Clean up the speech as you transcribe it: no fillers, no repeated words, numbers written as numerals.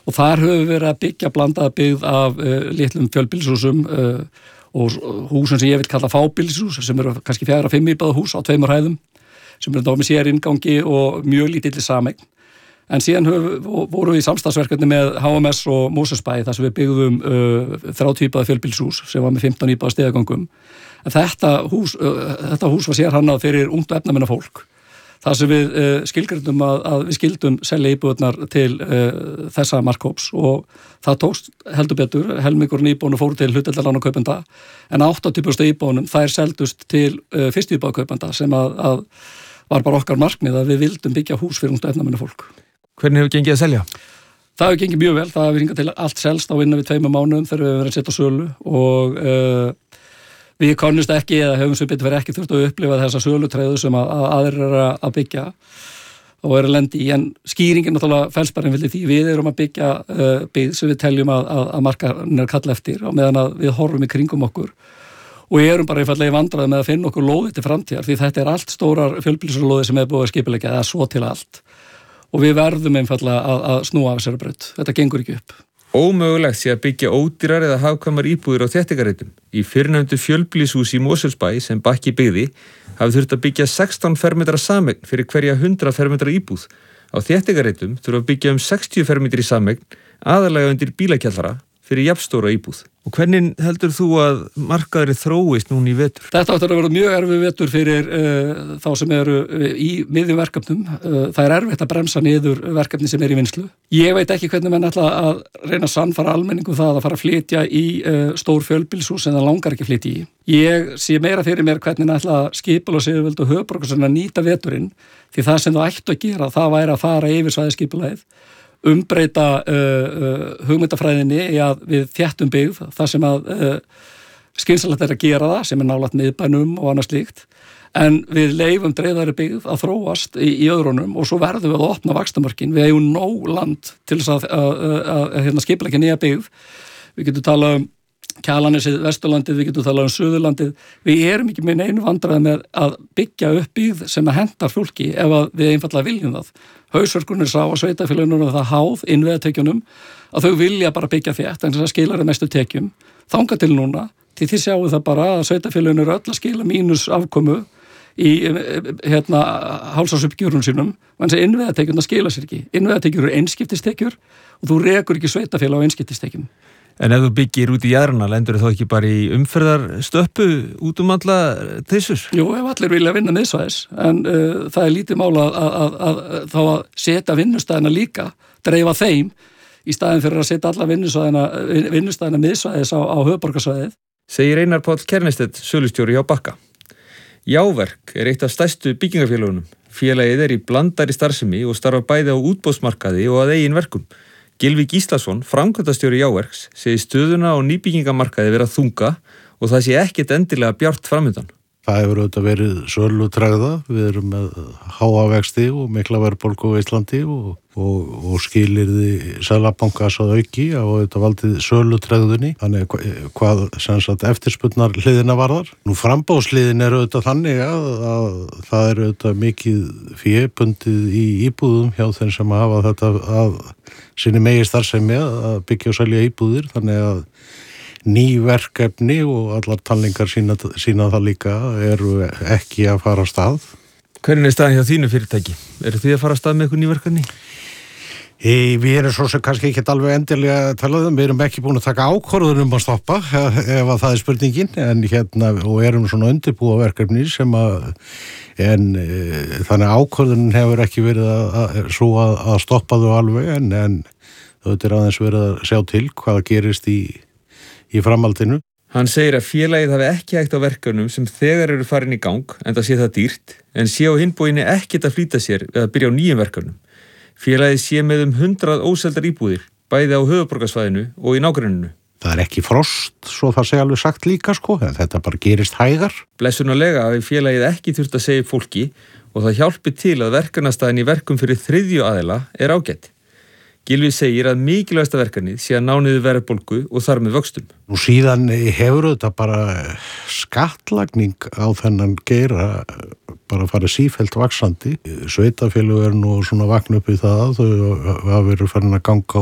og þar höfum við verið að byggja blandaða byggð af litlum fjölbýlishúsum og húsum sem ég vil kalla fábýlishús sem eru kannski 4-5 íbúða hús á 2 hæðum sem eru þá með sér inngangi og mjög lítilli sameign. En síðan vorum við í samstarfsverkefni með HMS og Mosfellsbæ þar sem við byggðum 30 íbúða fjölbýlishús sem var með 15 íbúða stigagöngum. En þetta hús var sérhannað fyrir ungt og efnaminna fólk. Það sem við skilgrindum að við skildum selja íbúðarnar til þessa markhóps og það tókst heldur betur, helmingurinn íbúðunum fóru til hlutdeildarlánakaupenda en 80% íbúðunum þær seldust til fyrstu íbúðarkaupenda sem að var bara okkar markmið að við vildum byggja hús fyrir ungt og efnaminna fólk. Hvernig hefur gengið að selja? Það hefur gengið mjög vel, það hefur hingað til allt selst á innan við 2 mánuðum þegar við hefum verið að setja á sölu og við kannust ekki eða höfum svo betur verið ekki þurft að upplifa þessa sölutreiðu sem að aðrir eru að byggja og eru að lendi í, en skýringin náttúrulega felst bara því við erum að byggja byggð sem við teljum að markaðurinn er kalla eftir og meðan að við horfum í kringum okkur og erum bara einfaldlega í vandræði með að finna okkur lóði til framtíðar því þetta er allt stórar fjölbýlishúsalóðir sem er búið að skipuleggja eða svo til allt og við verðum einfaldlega að snúa af þessari braut. Þetta gengur ekki upp. Ómögulegt sé að byggja ódýrar eða hagkvæmar íbúðir á þéttingarreitum. Í fyrrnefndu fjölbýlishúsi í Mosfellsbæ sem Bakki byggði hafi þurft að byggja 16 fermetra sameign fyrir hverja 100 fermetra íbúð. Á þéttingarreitum þurfa að byggja 60 fermetri sameign aðalega undir bílakjallara fyrir jafnstóra íbúð. Og hvernig heldur þú að markaðurinn þróist núna í vetur? Þetta áttur að vera mjög erfið vetur fyrir þá sem eru í miðjum verkefnum. Það er erfitt að bremsa niður verkefni sem er í vinnslu. Ég veit ekki hvernig menn ætla að reyna að sannfara almenningu það að fara að flytja í stór fjölbýlishús en það langar ekki að flytja í. Ég sé meira fyrir mér hvernig ætla að skipulagsyfirvöld og höfuðborgarsvæðin að nýta veturinn því það sem þú ættu að gera það væri að fara yfir svæðisskipulagið umbreyta hugmyndafræðinni í að við þéttum byggð það sem að skynsamlegt að gera það sem nálægt miðbænum og annað slíkt en við leyfum dreifðari byggð að þróast í öðrunum og svo verðum við að opna vaxtarmörkin við eigum nóg land til þess að skipuleggja nýja byggð við getum talað Kjalarnesið, Vesturlandið, við getum talað Suðurlandið við erum ekki með neinu vandræði með að byggja upp byggð sem að hendar fólki ef að við einfaldlega viljum það hausverkunir sá að sveitarfélögunum og það háð innviðatekjunum að þau vilja bara byggja þétt en þess að skila þeim mestu tekjum þangað til núna, til þið sjáu það bara að sveitarfélögunum eru öll að skila mínus afkomu í hálsársuppgjörun sínum en þess að innviðatekjurna skila sér ekki innviðatekjur eru einskiptistekjur og þú rekur ekki sveitarfélag á einskiptistekjum. En ef þú byggir út í jaðrana, lendur þá ekki bara í umferðarstöppu út alla þessur? Jú, ef allir vilja vinna miðsvæðis, en það er lítið mál að þá að setja vinnustæðina líka, dreifa þeim, í staðin fyrir að setja alla vinnustæðina miðsvæðis á höfuðborgarsvæðið. Segir Einar Páll Kernestedt, sölustjóri hjá Bakka. Jáverk er eitt af stærstu byggingafélagunum. Félagið er í blandari starfsemi og starfa bæði á útboðsmarkaði og að eigin verkum. Gylfi Gíslason, framkvæmdastjóri Jáverks, segir stöðuna á nýbyggingamarkaði vera þunga og það sé ekkert endilega bjart framundan. Það hefur auðvitað verið sölutregða, við erum með háa vexti og mikla verðbólgu á Íslandi og skilyrði Seðlabankans að auki á auðvitað valdið sölutregðunni, þannig hvað sem sagt eftirspurnar hliðina varðar. Nú framboðsliðin er auðvitað þannig að það er auðvitað mikið fébundið í íbúðum hjá þeim sem hafa þetta að sinni megi starfsemi að byggja og selja íbúðir, þannig að ný verkefni og allar talningar sína það líka eru ekki að fara af stað. Hvernig er staðan hjá þínu fyrirtæki? Eru þið að fara af stað með eitthvað ný verkefni? Við erum svo sem kannski ekki alveg endilega að tala um, við erum ekki búin að taka ákvörðun að stoppa ef að það er spurningin en og erum svona undirbúa verkefni sem þannig ákvörðun hefur ekki verið svo að stoppa þau alveg en þetta er aðeins verið að sjá til hvað gerist í framhaldinu. Hann segir að félagið hafi ekki hægt á verkefnum sem þegar eru farin í gang, en það sé það dýrt, en sé á hinbóginni ekkert að flýta sér við að byrja á nýjum verkefnum. Félagið sé með 100 óseldar íbúðir, bæði á höfuðborgarsvæðinu og í nágrenninu. Það er ekki frost, svo það sé alveg sagt líka en þetta bara gerist hægar. Blessunarlega hafi félagið ekki þurft að segja fólki og það hjálpi til að verkefnastaðin í verkum fyrir þriðju aðila er ágætt. Gylfi segir að mikilvægasta verkefnið sé að ná niður verðbólgu og þar með vöxtum. Nú síðan hefur þetta bara skattlagning á þennan geira bara farið sífellt vaxandi. Sveitarfélög nú svona vakna upp í það, þau hafa verið farin að ganga